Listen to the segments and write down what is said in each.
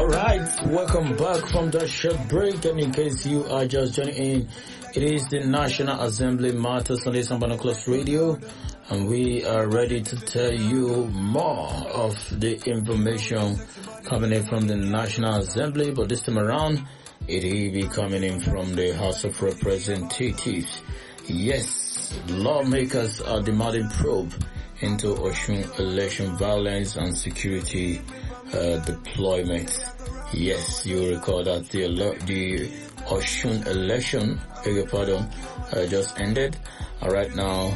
Alright, welcome back from that short break, and in case you are just joining in, it is the National Assembly Matters on the Binoculars Radio, and we are ready to tell you more of the information coming in from the National Assembly, but this time around, it will be coming in from the House of Representatives. Yes, lawmakers are demanding probe into Osun election violence and security deployment. Yes, you recall that the Osun election, just ended. Right now,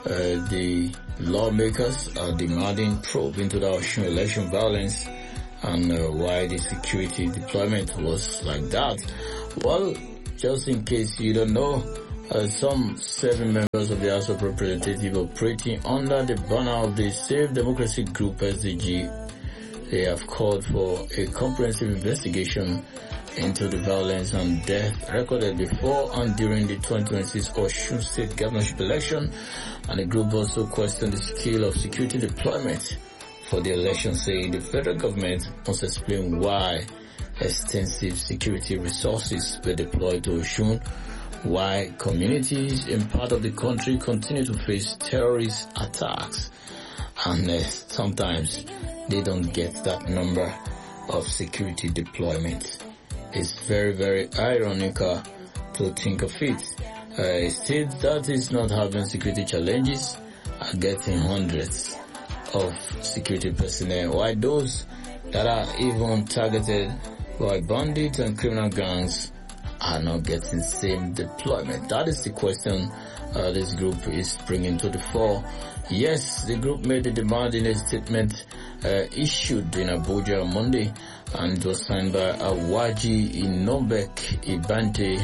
the lawmakers are demanding probe into the Osun election violence and why the security deployment was like that. Well, just in case you don't know, some 7 members of the House of Representatives operating under the banner of the Safe Democracy Group SDG, they have called for a comprehensive investigation into the violence and death recorded before and during the 2026 Osun State governorship election, and the group also questioned the scale of security deployment for the election, saying the federal government must explain why extensive security resources were deployed to Osun, why communities in part of the country continue to face terrorist attacks, and sometimes they don't get that number of security deployment. It's very, very ironical to think of it. A state that is not having security challenges are getting hundreds of security personnel, while those that are even targeted by bandits and criminal gangs are not getting same deployment. That is the question this group is bringing to the fore. Yes, the group made the demand in a statement issued in Abuja on Monday, and it was signed by Awaji Inobek Ibante,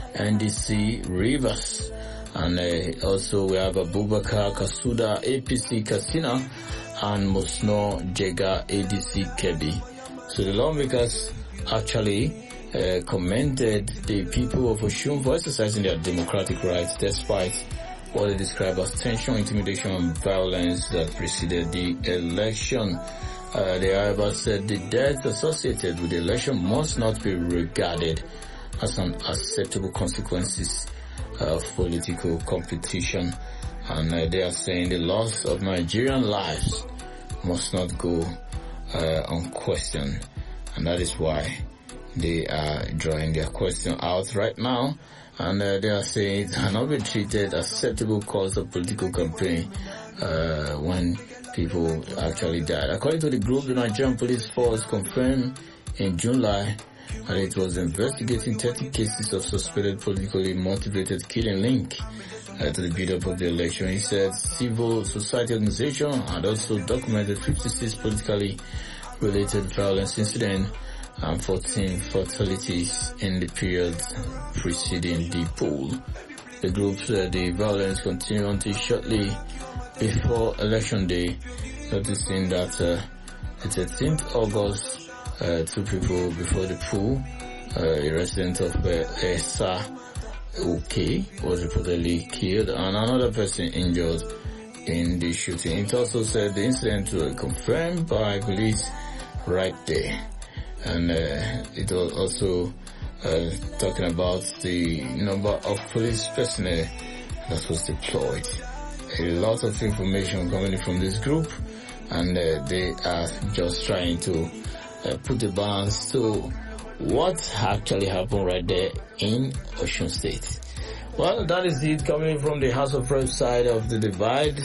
NDC Rivers, and also we have Abubakar Kasuda, APC Katsina, and Musno Jega, ADC Kebbi. So the lawmakers actually commended the people of Osun for exercising their democratic rights despite what they describe as tension, intimidation, and violence that preceded the election. They, however, said the deaths associated with the election must not be regarded as an acceptable consequences of political competition, and they are saying the loss of Nigerian lives must not go unquestioned, and that is why they are drawing their question out right now, and they are saying it cannot be treated as acceptable cause of political campaign when people actually died. According to the group, the Nigerian Police Force confirmed in July that it was investigating 30 cases of suspected politically motivated killing linked to the build-up of the election. He said civil society organization had also documented 56 politically related violence incidents and 14 fatalities in the period preceding the poll. The group said the violence continued until shortly before Election Day, noticing that the 13th August, 2 people before the poll, a resident of Esa OK was reportedly killed and another person injured in the shooting. It also said the incident was confirmed by police right there. And it was also talking about the number of police personnel that was deployed. A lot of information coming from this group, and they are just trying to put the balance to what actually happened right there in Osun State. Well, that is it coming from the House of Reps side of the divide,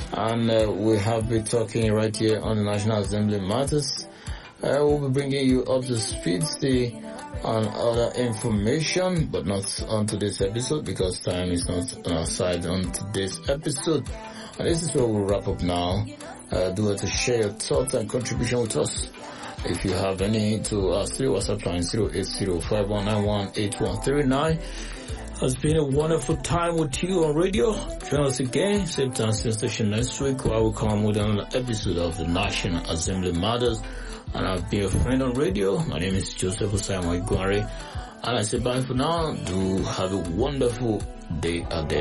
and we have been talking right here on the National Assembly Matters. We'll be bringing you up to speed on other information, but not on today's episode because time is not on our side on today's episode. And this is where we'll wrap up now. Do it to share your thoughts and contribution with us. If you have any, to us through WhatsApp line 08051918139. It's been a wonderful time with you on radio. Join us again, same time, same station next week, where I will come with another episode of the National Assembly Matters. And I'll be a friend on radio. My name is Joseph Osama Iguari. And I say bye for now. Do have a wonderful day out there.